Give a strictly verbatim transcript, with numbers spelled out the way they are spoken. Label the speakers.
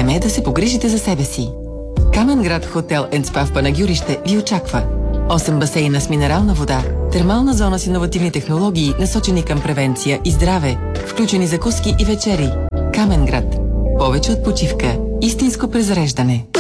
Speaker 1: Време е да се погрижите за себе си. Каменград Хотел енд Спа в Панагюрище ви очаква. осем басейна с минерална вода, термална зона с иновативни технологии, насочени към превенция и здраве, включени закуски и вечери. Каменград. Повече от почивка. Истинско презареждане.